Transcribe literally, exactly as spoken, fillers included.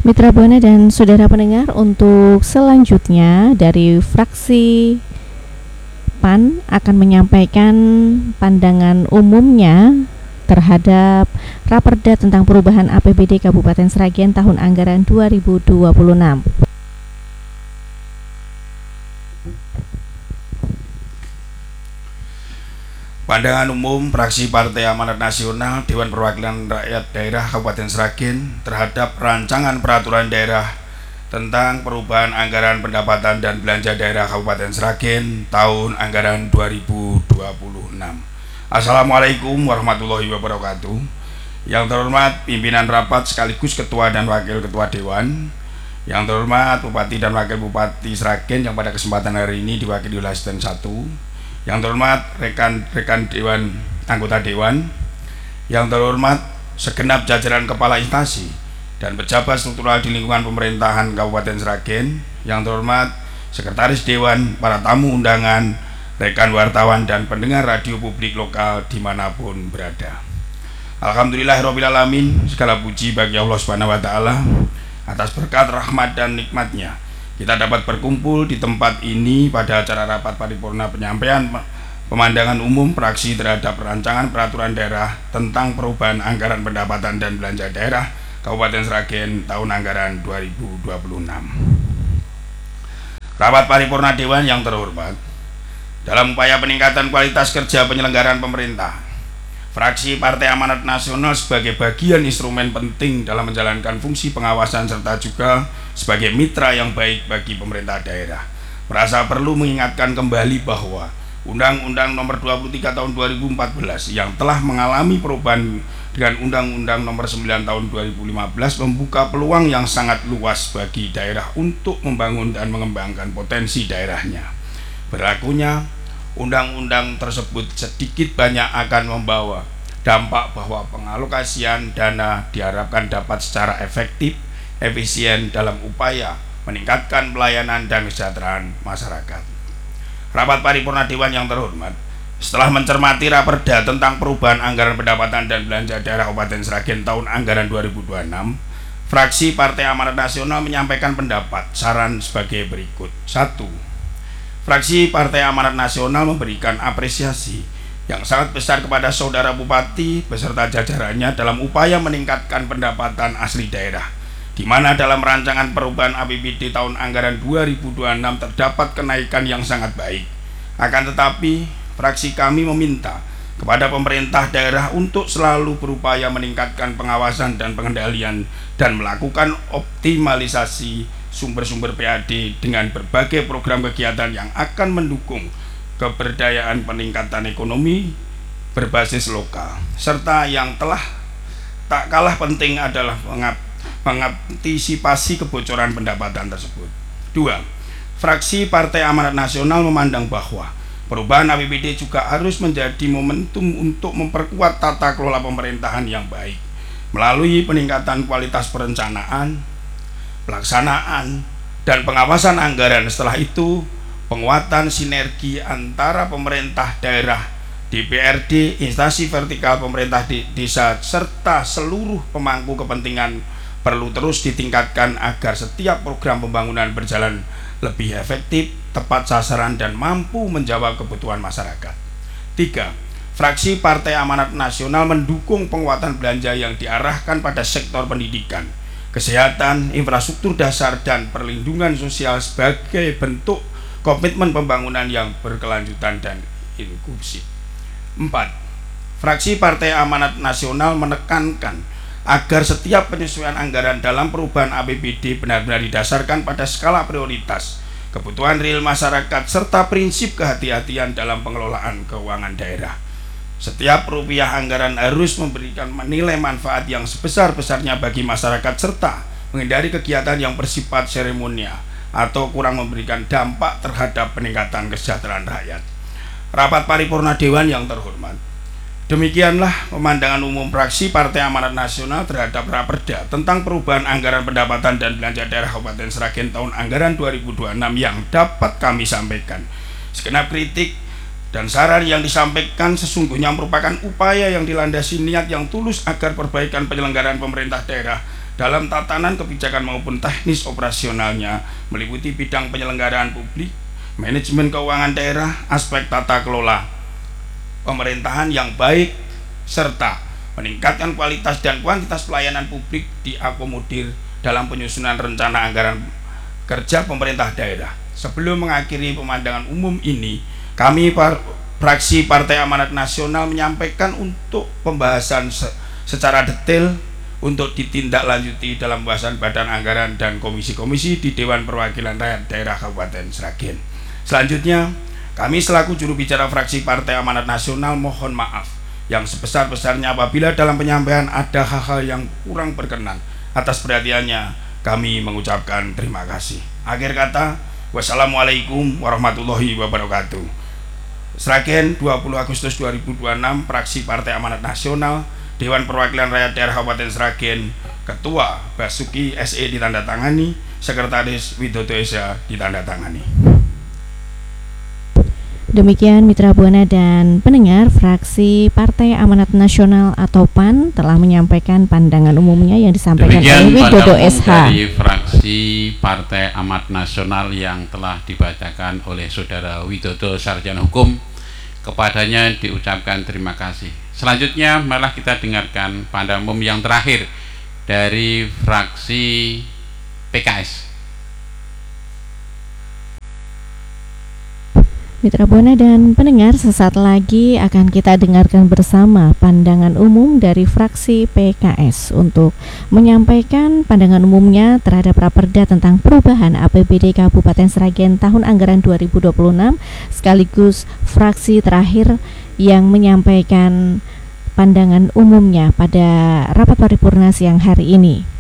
Mitra Buana dan saudara pendengar, untuk selanjutnya dari fraksi P A N akan menyampaikan pandangan umumnya terhadap Raperda tentang perubahan A P B D Kabupaten Sragen tahun anggaran dua ribu dua puluh enam. Pandangan umum fraksi Partai Amanat Nasional Dewan Perwakilan Rakyat Daerah Kabupaten Sragen terhadap rancangan peraturan daerah tentang perubahan anggaran pendapatan dan belanja daerah Kabupaten Sragen tahun anggaran dua ribu dua puluh enam. Assalamualaikum warahmatullahi wabarakatuh. Yang terhormat pimpinan rapat sekaligus ketua dan wakil ketua dewan, yang terhormat Bupati dan Wakil Bupati Sragen yang pada kesempatan hari ini diwakili oleh Asisten satu, yang terhormat rekan-rekan dewan, anggota dewan, yang terhormat segenap jajaran kepala instansi dan pejabat struktural di lingkungan pemerintahan Kabupaten Sragen, yang terhormat sekretaris dewan, para tamu undangan, rekan wartawan dan pendengar radio publik lokal dimanapun berada. Alhamdulillahirrahmanirrahim, segala puji bagi Allah Subhanahu wa Ta'ala atas berkat rahmat dan nikmatnya kita dapat berkumpul di tempat ini pada acara rapat paripurna penyampaian pemandangan umum fraksi terhadap rancangan peraturan daerah tentang perubahan anggaran pendapatan dan belanja daerah Kabupaten Sragen tahun anggaran dua ribu dua puluh enam. Rapat paripurna dewan yang terhormat, dalam upaya peningkatan kualitas kerja penyelenggaraan pemerintah, fraksi Partai Amanat Nasional sebagai bagian instrumen penting dalam menjalankan fungsi pengawasan serta juga sebagai mitra yang baik bagi pemerintah daerah, merasa perlu mengingatkan kembali bahwa Undang-Undang Nomor dua puluh tiga Tahun dua ribu empat belas yang telah mengalami perubahan dengan Undang-Undang Nomor sembilan Tahun dua ribu lima belas membuka peluang yang sangat luas bagi daerah untuk membangun dan mengembangkan potensi daerahnya. Berlakunya undang-undang tersebut sedikit banyak akan membawa dampak bahwa pengalokasian dana diharapkan dapat secara efektif, efisien dalam upaya meningkatkan pelayanan dan kesejahteraan masyarakat. Rapat paripurna dewan yang terhormat, setelah mencermati Raperda tentang perubahan anggaran pendapatan dan belanja daerah Kabupaten Sragen tahun anggaran dua ribu dua puluh enam, fraksi Partai Amanat Nasional menyampaikan pendapat saran sebagai berikut. Satu, fraksi Partai Amanat Nasional memberikan apresiasi yang sangat besar kepada saudara Bupati beserta jajarannya dalam upaya meningkatkan pendapatan asli daerah, di mana dalam rancangan perubahan A P B D tahun anggaran dua ribu dua puluh enam terdapat kenaikan yang sangat baik. Akan tetapi, fraksi kami meminta kepada pemerintah daerah untuk selalu berupaya meningkatkan pengawasan dan pengendalian dan melakukan optimalisasi sumber-sumber P A D dengan berbagai program kegiatan yang akan mendukung keberdayaan peningkatan ekonomi berbasis lokal, serta yang telah tak kalah penting adalah mengantisipasi kebocoran pendapatan tersebut. Dua, fraksi Partai Amanat Nasional memandang bahwa perubahan A P B D juga harus menjadi momentum untuk memperkuat tata kelola pemerintahan yang baik melalui peningkatan kualitas perencanaan, pelaksanaan, dan pengawasan anggaran. Setelah itu, penguatan sinergi antara pemerintah daerah, D P R D, instansi vertikal pemerintah di desa, serta seluruh pemangku kepentingan perlu terus ditingkatkan agar setiap program pembangunan berjalan lebih efektif, tepat sasaran, dan mampu menjawab kebutuhan masyarakat. Tiga, fraksi Partai Amanat Nasional mendukung penguatan belanja yang diarahkan pada sektor pendidikan, kesehatan, infrastruktur dasar, dan perlindungan sosial sebagai bentuk komitmen pembangunan yang berkelanjutan dan inklusif. Empat, fraksi Partai Amanat Nasional menekankan agar setiap penyesuaian anggaran dalam perubahan A P B D benar-benar didasarkan pada skala prioritas, kebutuhan real masyarakat, serta prinsip kehati-hatian dalam pengelolaan keuangan daerah. Setiap rupiah anggaran harus memberikan nilai manfaat yang sebesar-besarnya bagi masyarakat serta menghindari kegiatan yang bersifat seremonial atau kurang memberikan dampak terhadap peningkatan kesejahteraan rakyat. Rapat paripurna dewan yang terhormat, demikianlah pemandangan umum fraksi Partai Amanat Nasional terhadap Raperda tentang perubahan anggaran pendapatan dan belanja daerah Kabupaten Sragen tahun anggaran dua ribu dua puluh enam yang dapat kami sampaikan. Segenap kritik dan saran yang disampaikan sesungguhnya merupakan upaya yang dilandasi niat yang tulus agar perbaikan penyelenggaraan pemerintah daerah dalam tatanan kebijakan maupun teknis operasionalnya, meliputi bidang penyelenggaraan publik, manajemen keuangan daerah, aspek tata kelola pemerintahan yang baik, serta meningkatkan kualitas dan kuantitas pelayanan publik diakomodir dalam penyusunan rencana anggaran kerja pemerintah daerah. Sebelum mengakhiri pemandangan umum ini, kami par fraksi Partai Amanat Nasional menyampaikan untuk pembahasan se secara detail untuk ditindaklanjuti dalam pembahasan badan anggaran dan komisi-komisi di Dewan Perwakilan Rakyat Daerah Kabupaten Sragen. Selanjutnya, kami selaku juru bicara fraksi Partai Amanat Nasional mohon maaf yang sebesar-besarnya apabila dalam penyampaian ada hal-hal yang kurang berkenan. Atas perhatiannya kami mengucapkan terima kasih. Akhir kata, wassalamualaikum warahmatullahi wabarakatuh. Sragen, dua puluh Agustus dua ribu dua puluh enam, fraksi Partai Amanat Nasional, Dewan Perwakilan Rakyat Daerah Kabupaten Sragen, Ketua Basuki S E ditandatangani, Sekretaris Widodo Esa ditandatangani. Demikian Mitra Buana dan pendengar, fraksi Partai Amanat Nasional atau P A N telah menyampaikan pandangan umumnya yang disampaikan Demikian oleh Widodo S H. Dari fraksi Partai Amanat Nasional yang telah dibacakan oleh Saudara Widodo Sarjana Hukum, kepadanya diucapkan terima kasih. Selanjutnya malah kita dengarkan pandangan umum yang terakhir dari fraksi P K S. Mitra Buana dan pendengar, sesaat lagi akan kita dengarkan bersama pandangan umum dari fraksi P K S untuk menyampaikan pandangan umumnya terhadap Raperda tentang perubahan A P B D Kabupaten Sragen tahun anggaran dua ribu dua puluh enam, sekaligus fraksi terakhir yang menyampaikan pandangan umumnya pada rapat paripurna siang hari ini.